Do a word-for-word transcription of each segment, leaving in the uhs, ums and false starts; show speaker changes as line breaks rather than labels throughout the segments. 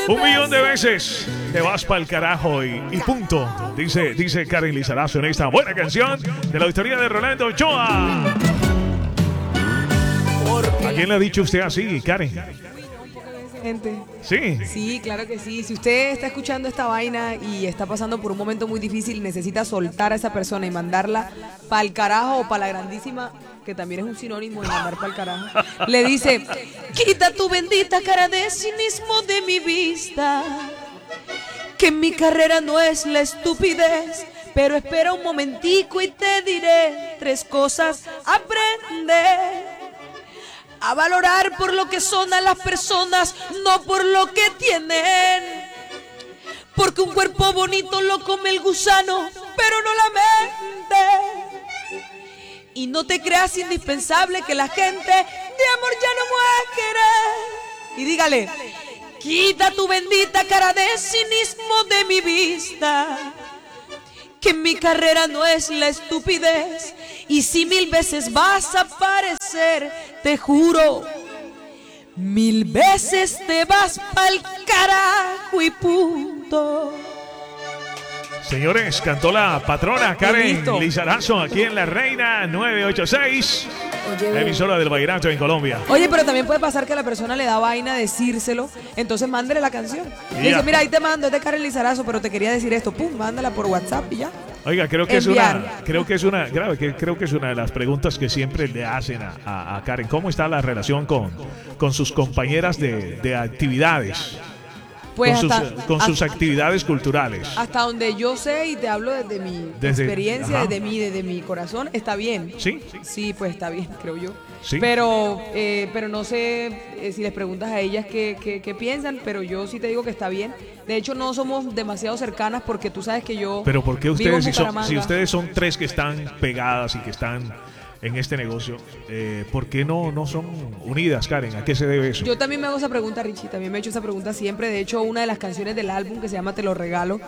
Un millón de veces te vas pa'l carajo y, y punto. Dice, dice Karen Lizarazo en esta buena canción de la autoría de Rolando Ochoa. ¿A quién le ha dicho usted así, Karen?
Gente.
Sí.
Sí, claro que sí. Si usted está escuchando esta vaina y está pasando por un momento muy difícil y necesita soltar a esa persona y mandarla pa'l carajo o pa' la grandísima, que también es un sinónimo de mandar pa'l carajo, le dice: quita tu bendita cara de cinismo de mi vista, que mi carrera no es la estupidez, pero espera un momentico y te diré tres cosas. Aprende a valorar por lo que son a las personas, no por lo que tienen. Porque un cuerpo bonito lo come el gusano, pero no la mente. Y no te creas indispensable que la gente de amor ya no muere. Y dígale: quita tu bendita cara de cinismo de mi vista, que mi carrera no es la estupidez. Y si mil veces vas a aparecer, te juro, mil veces te vas pa'l carajo y punto.
Señores, cantó la patrona Karen Lizarazo aquí en La Reina nueve ocho seis, la emisora del vallenato en Colombia.
Oye, pero también puede pasar que a la persona le da vaina decírselo, entonces mándele la canción. Y dice: mira, ahí te mando, es de Karen Lizarazo, pero te quería decir esto. Pum, mándala por WhatsApp y ya.
Oiga, creo que
Enviar.
es una, creo que es una, grave, que creo que es una de las preguntas que siempre le hacen a, a, a Karen. ¿Cómo está la relación con, con sus compañeras de, de actividades?
Pues
con,
hasta,
sus, con
hasta,
sus actividades culturales.
Hasta donde yo sé y te hablo desde mi
desde,
experiencia,
ajá.
desde mí, desde mi corazón, está bien.
¿Sí?
Sí, pues está bien, creo yo.
¿Sí?
Pero, eh, pero no sé eh, si les preguntas a ellas qué, qué, qué piensan, pero yo sí te digo que está bien. De hecho, no somos demasiado cercanas porque tú sabes que yo.
Pero ¿por qué ustedes, si, son, si
Bucaramanga.
ustedes son tres que están pegadas y que están en este negocio, eh, ¿por qué no, no son unidas, Karen? ¿A qué se debe eso?
Yo también me hago esa pregunta, Richie, también me he hecho esa pregunta siempre. De hecho, una de las canciones del álbum que se llama Te lo regalo,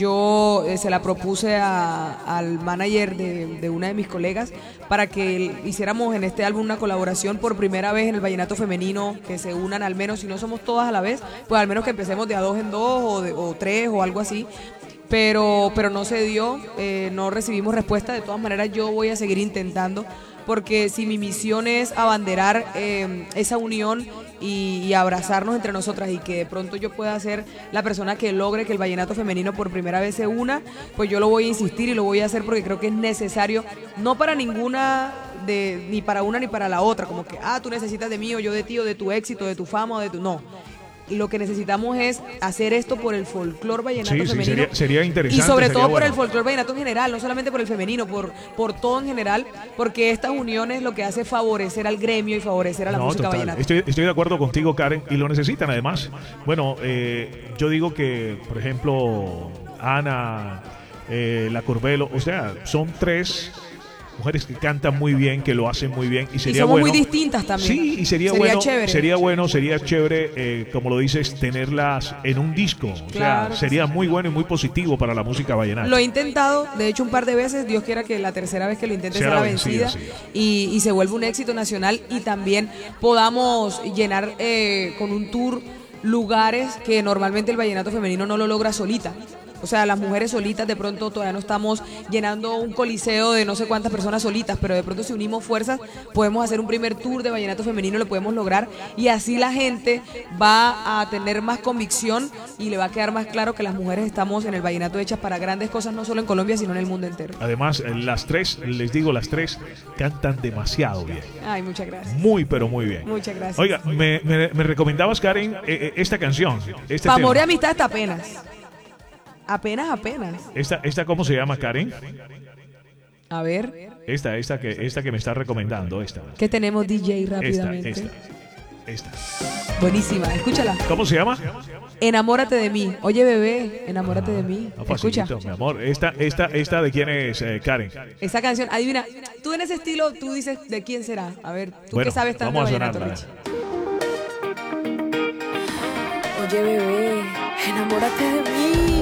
yo eh, se la propuse a, al manager de, de una de mis colegas para que hiciéramos en este álbum una colaboración por primera vez en el vallenato femenino, que se unan al menos, si no somos todas a la vez, pues al menos que empecemos de a dos en dos o, de, o tres o algo así. Pero, pero no se dio, eh, no recibimos respuesta. De todas maneras, yo voy a seguir intentando, porque si mi misión es abanderar eh, esa unión y, y abrazarnos entre nosotras, y que de pronto yo pueda ser la persona que logre que el vallenato femenino por primera vez se una, pues yo lo voy a insistir y lo voy a hacer porque creo que es necesario, no para ninguna, de, ni para una ni para la otra, como que, ah, tú necesitas de mí o yo de ti o de tu éxito, de tu fama o de tu... No. Lo que necesitamos es hacer esto por el folclor vallenato
sí, sí,
femenino.
Sería, sería interesante.
Y sobre todo
bueno.
por el folclor vallenato en general, no solamente por el femenino, por, por todo en general, porque estas uniones lo que hace es favorecer al gremio y favorecer a la
no,
música
total.
vallenata.
Estoy, estoy de acuerdo contigo, Karen, y lo necesitan además. Bueno, eh, yo digo que, por ejemplo, Ana, eh, La Curbelo, o sea, son tres mujeres que cantan muy bien, que lo hacen muy bien, y sería
y somos
bueno,
muy distintas también.
Sí, y sería,
sería
bueno,
chévere.
sería bueno, sería chévere, eh, como lo dices, tenerlas en un disco. O
claro
sea, sería
sí.
muy bueno y muy positivo para la música vallenata.
Lo he intentado, de hecho, un par de veces. Dios quiera que la tercera vez que lo intente sea la vencida, vencida sí. y, y se vuelva un éxito nacional, y también podamos llenar eh, con un tour lugares que normalmente el vallenato femenino no lo logra solita. O sea, las mujeres solitas de pronto todavía no estamos llenando un coliseo de no sé cuántas personas solitas, pero de pronto si unimos fuerzas podemos hacer un primer tour de vallenato femenino, lo podemos lograr, y así la gente va a tener más convicción y le va a quedar más claro que las mujeres estamos en el vallenato hechas para grandes cosas, no solo en Colombia, sino en el mundo entero.
Además, las tres, les digo, las tres cantan demasiado bien.
Ay, muchas gracias.
Muy, pero muy bien.
Muchas gracias.
Oiga, me, me, me recomendabas, Karen, eh, eh, esta canción. Este
Pa' amor y
tema.
amistad hasta apenas. Apenas, apenas.
Esta, esta, ¿cómo se llama, Karen?
A ver.
Esta, esta que, esta que me está recomendando, esta.
¿Qué tenemos, D J, rápidamente?
Esta, esta, esta.
Buenísima, escúchala.
¿Cómo se llama?
Enamórate de mí. Oye, bebé, enamórate ah, de mí.
No,
Escucha.
Mi amor, esta, esta, esta ¿de quién es, eh, Karen?
Esa canción, adivina, tú en ese estilo, tú dices, ¿de quién será? A ver, tú
bueno,
que sabes tanto
vamos
de
a
vallenato,
sonarla.
Oye, bebé, enamórate de mí.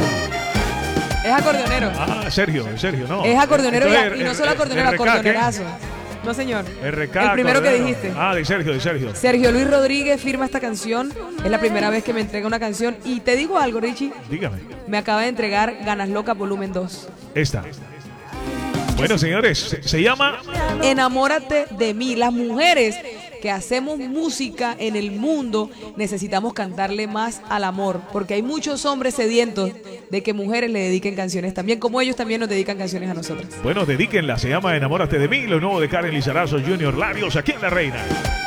Es acordeonero.
Ah, Sergio, Sergio, no.
Es acordeonero.
Entonces,
y, y no solo
el,
acordeonero,
el
acordeonerazo. No, señor.
R K,
el primero que
Cordero.
dijiste.
Ah, de Sergio, de Sergio.
Sergio Luis Rodríguez firma esta canción. Es la primera vez que me entrega una canción. Y te digo algo, Richie.
Dígame.
Me acaba de entregar Ganas Locas Volumen dos.
Esta. Bueno, señores, se, se llama
Enamórate de mí. Las mujeres que hacemos música en el mundo necesitamos cantarle más al amor, porque hay muchos hombres sedientos de que mujeres le dediquen canciones también, como ellos también nos dedican canciones a nosotras.
Bueno, dedíquenla, se llama Enamórate de mí, lo nuevo de Karen Lizarazo Junior Labios, aquí en La Reina.